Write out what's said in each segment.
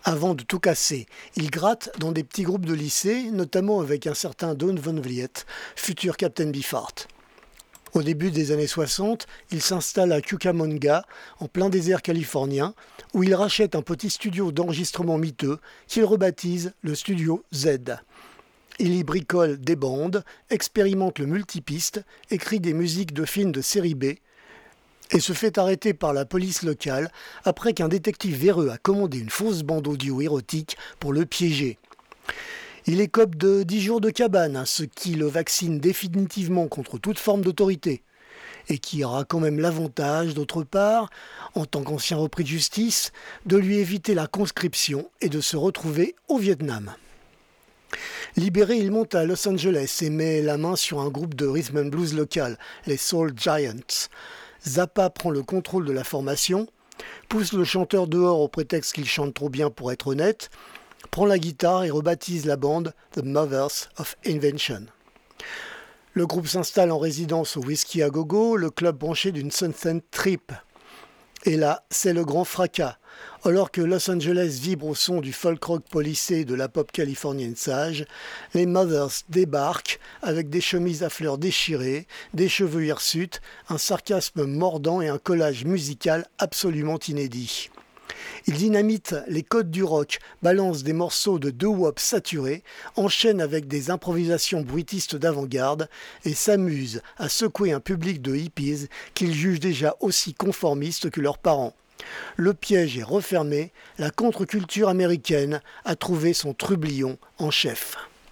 Avant de tout casser, il gratte dans des petits groupes de lycée, notamment avec un certain Don Van Vliet, futur Captain Beefheart. Au début des années 60, il s'installe à Cucamonga, en plein désert californien, où il rachète un petit studio d'enregistrement miteux qu'il rebaptise le Studio Z. Il y bricole des bandes, expérimente le multipiste, écrit des musiques de films de série B et se fait arrêter par la police locale après qu'un détective véreux a commandé une fausse bande audio érotique pour le piéger. Il écope de 10 jours de cabane, ce qui le vaccine définitivement contre toute forme d'autorité, et qui aura quand même l'avantage, d'autre part, en tant qu'ancien repris de justice, de lui éviter la conscription et de se retrouver au Vietnam. Libéré, il monte à Los Angeles et met la main sur un groupe de rhythm and blues local, les Soul Giants. Zappa prend le contrôle de la formation, pousse le chanteur dehors au prétexte qu'il chante trop bien pour être honnête, prend la guitare et rebaptise la bande The Mothers of Invention. Le groupe s'installe en résidence au Whisky à Gogo, le club branché d'une Sunset Trip. Et là, c'est le grand fracas. Alors que Los Angeles vibre au son du folk rock policé et de la pop californienne sage, les Mothers débarquent avec des chemises à fleurs déchirées, des cheveux hirsutes, un sarcasme mordant et un collage musical absolument inédit. Ils dynamitent les codes du rock, balancent des morceaux de doo-wop saturés, enchaînent avec des improvisations bruitistes d'avant-garde et s'amusent à secouer un public de hippies qu'ils jugent déjà aussi conformistes que leurs parents. Le piège est refermé, la contre-culture américaine a trouvé son trublion en chef.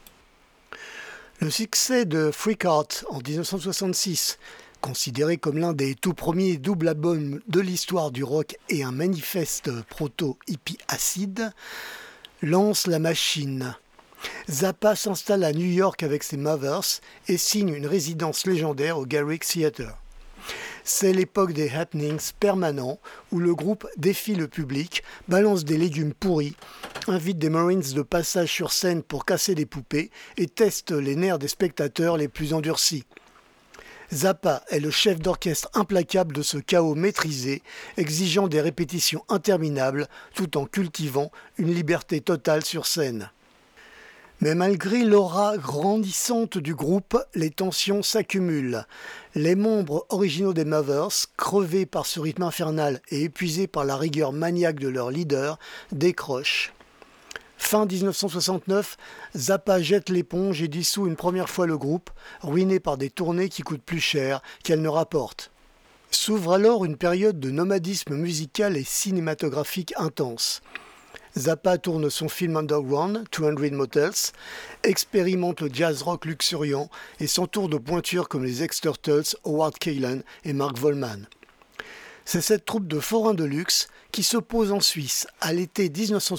Le succès de Freak Out en 1966, considéré comme l'un des tout premiers doubles albums de l'histoire du rock et un manifeste proto-hippie acide, lance la machine. Zappa s'installe à New York avec ses Mothers et signe une résidence légendaire au Garrick Theatre. C'est l'époque des happenings permanents où le groupe défie le public, balance des légumes pourris, invite des Marines de passage sur scène pour casser des poupées et teste les nerfs des spectateurs les plus endurcis. Zappa est le chef d'orchestre implacable de ce chaos maîtrisé, exigeant des répétitions interminables tout en cultivant une liberté totale sur scène. Mais malgré l'aura grandissante du groupe, les tensions s'accumulent. Les membres originaux des Mothers, crevés par ce rythme infernal et épuisés par la rigueur maniaque de leur leader, décrochent. Fin 1969, Zappa jette l'éponge et dissout une première fois le groupe, ruiné par des tournées qui coûtent plus cher qu'elles ne rapportent. S'ouvre alors une période de nomadisme musical et cinématographique intense. Zappa tourne son film underground, 200 Motels, expérimente le jazz rock luxuriant et s'entoure de pointures comme les ex-Turtles, Howard Kaylan et Mark Volman. C'est cette troupe de forains de luxe qui se pose en Suisse à l'été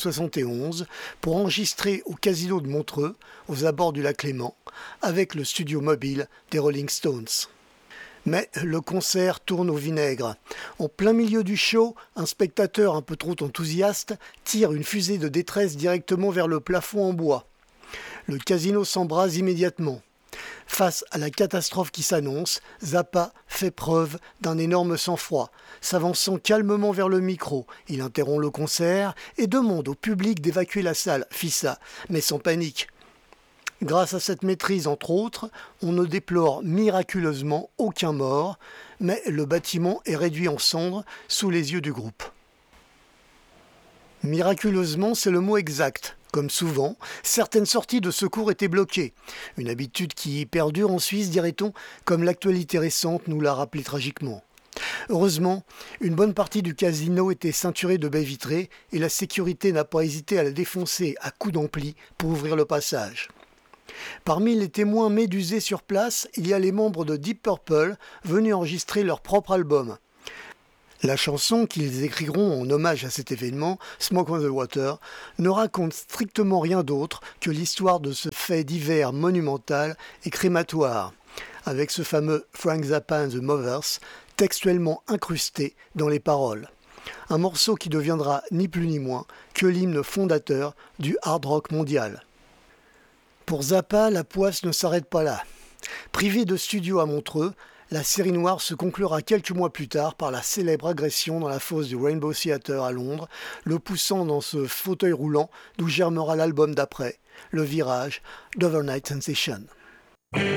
1971 pour enregistrer au Casino de Montreux, aux abords du lac Léman, avec le studio mobile des Rolling Stones. Mais le concert tourne au vinaigre. En plein milieu du show, un spectateur un peu trop enthousiaste tire une fusée de détresse directement vers le plafond en bois. Le casino s'embrase immédiatement. Face à la catastrophe qui s'annonce, Zappa fait preuve d'un énorme sang-froid. S'avançant calmement vers le micro, il interrompt le concert et demande au public d'évacuer la salle, fissa, mais sans panique. Grâce à cette maîtrise, entre autres, on ne déplore miraculeusement aucun mort, mais le bâtiment est réduit en cendres sous les yeux du groupe. Miraculeusement, c'est le mot exact. Comme souvent, certaines sorties de secours étaient bloquées. Une habitude qui perdure en Suisse, dirait-on, comme l'actualité récente nous l'a rappelé tragiquement. Heureusement, une bonne partie du casino était ceinturée de baies vitrées et la sécurité n'a pas hésité à la défoncer à coups d'ampli pour ouvrir le passage. Parmi les témoins médusés sur place, il y a les membres de Deep Purple venus enregistrer leur propre album. La chanson qu'ils écriront en hommage à cet événement, Smoke on the Water, ne raconte strictement rien d'autre que l'histoire de ce fait divers monumental et crématoire, avec ce fameux Frank Zappa and the Mothers, textuellement incrusté dans les paroles. Un morceau qui deviendra ni plus ni moins que l'hymne fondateur du hard rock mondial. Pour Zappa, la poisse ne s'arrête pas là. Privé de studio à Montreux, La série noire se conclura quelques mois plus tard par la célèbre agression dans la fosse du Rainbow Theatre à Londres, le poussant dans ce fauteuil roulant d'où germera l'album d'après, Le Virage d'Overnight Sensation.